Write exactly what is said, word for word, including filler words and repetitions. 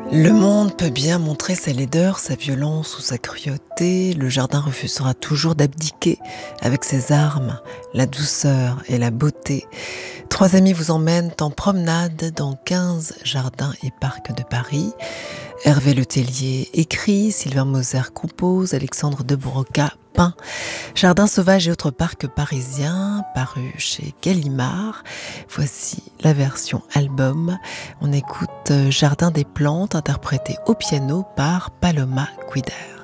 Le monde peut bien montrer sa laideur, sa violence ou sa cruauté, le jardin refusera toujours d'abdiquer avec ses armes, la douceur et la beauté. Trois amis vous emmènent en promenade dans quinze jardins et parcs de Paris. Hervé Letellier écrit, Sylvain Moser compose, Alexandre de Broca peint. Jardins sauvages et autres parcs parisiens, paru chez Gallimard. Voici la version album. On écoute Jardin des plantes, interprété au piano par Paloma Quider.